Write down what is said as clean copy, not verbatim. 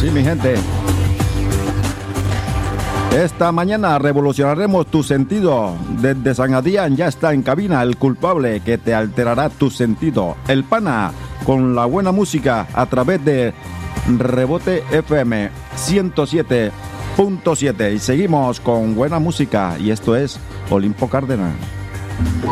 Sí, mi gente. Esta mañana revolucionaremos tu sentido. Desde San Adrián ya está en cabina el culpable que te alterará tu sentido. El Pana, con la buena música a través de Rebote FM 107.7. Y seguimos con buena música. Y esto es Olimpo Cárdenas.